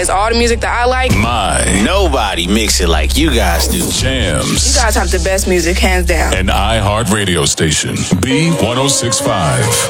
against all the music that I like. Nobody mix it like you guys do. Jams. You guys have the best music, hands down. An iHeart radio station. B1065.